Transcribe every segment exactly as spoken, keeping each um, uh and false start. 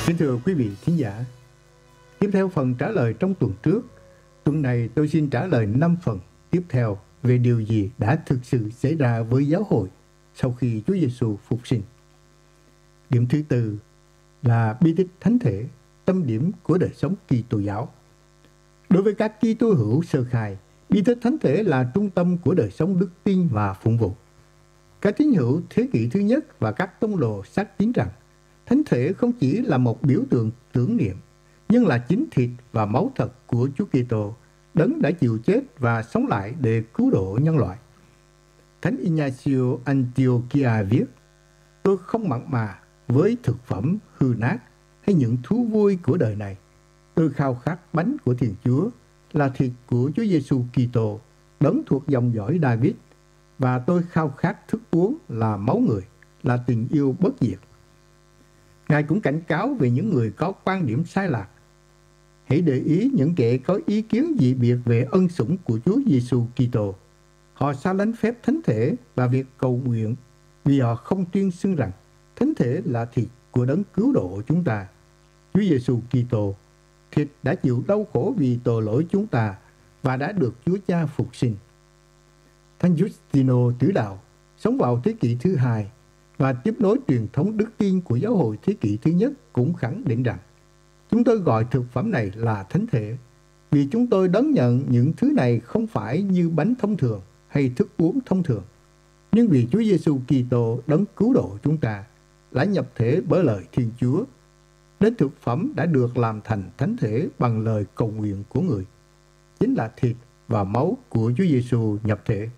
Kính thưa quý vị khán giả, tiếp theo phần trả lời trong tuần trước, tuần này tôi xin trả lời năm phần tiếp theo về điều gì đã thực sự xảy ra với giáo hội sau khi Chúa Giêsu phục sinh. Điểm thứ tư là bi tích thánh thể, tâm điểm của đời sống Kitô giáo. Đối với các Kitô hữu sơ khai, bi tích thánh thể là trung tâm của đời sống đức tin và phụng vụ. Các tín hữu thế kỷ thứ nhất và các tông đồ xác tín rằng thánh thể không chỉ là một biểu tượng tưởng niệm, nhưng là chính thịt và máu thật của Chúa Kitô, đấng đã chịu chết và sống lại để cứu độ nhân loại. Thánh Ignacio Antiochia viết: "Tôi không mặn mà với thực phẩm hư nát hay những thú vui của đời này. Tôi khao khát bánh của Thiên Chúa, là thịt của Chúa Giêsu Kitô, đấng thuộc dòng dõi David, và tôi khao khát thức uống là máu người, là tình yêu bất diệt." Ngài cũng cảnh cáo về những người có quan điểm sai lạc. Hãy để ý những kẻ có ý kiến dị biệt về ân sủng của Chúa Giêsu Kitô. Họ xa lánh phép thánh thể và việc cầu nguyện vì họ không tuyên xưng rằng thánh thể là thịt của đấng cứu độ chúng ta, Chúa Giêsu Kitô. Thịt đã chịu đau khổ vì tội lỗi chúng ta và đã được Chúa Cha phục sinh. Thánh Giustino Tứ Đạo sống vào thế kỷ thứ hai và tiếp nối truyền thống đức tin của giáo hội thế kỷ thứ nhất cũng khẳng định rằng chúng tôi gọi thực phẩm này là thánh thể vì chúng tôi đón nhận những thứ này không phải như bánh thông thường hay thức uống thông thường, nhưng vì Chúa Giêsu Kitô đấng cứu độ chúng ta đã nhập thể bởi lời Thiên Chúa, đến thực phẩm đã được làm thành thánh thể bằng lời cầu nguyện của người, chính là thịt và máu của Chúa Giêsu nhập thể.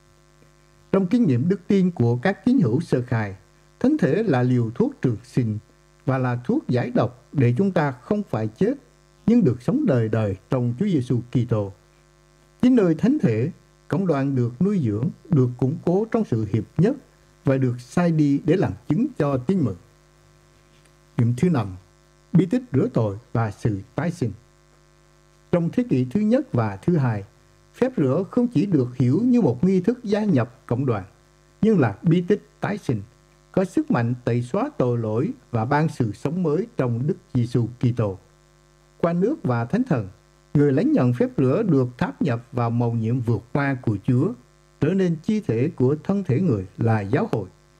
Trong kinh nghiệm đức tin của các tín hữu sơ khai, thánh thể là liều thuốc trường sinh và là thuốc giải độc để chúng ta không phải chết nhưng được sống đời đời trong Chúa Giêsu Kitô. Chính nơi thánh thể, cộng đoàn được nuôi dưỡng, được củng cố trong sự hiệp nhất và được sai đi để làm chứng cho tin mừng. Điểm thứ năm, bí tích rửa tội và sự tái sinh. Trong thế kỷ thứ nhất và thứ hai, phép rửa không chỉ được hiểu như một nghi thức gia nhập cộng đoàn, nhưng là bí tích tái sinh, có sức mạnh tẩy xóa tội lỗi và ban sự sống mới trong Đức Giêsu Kitô. Qua nước và Thánh Thần, người lãnh nhận phép rửa được tháp nhập vào mầu nhiệm vượt qua của Chúa, trở nên chi thể của thân thể người là giáo hội.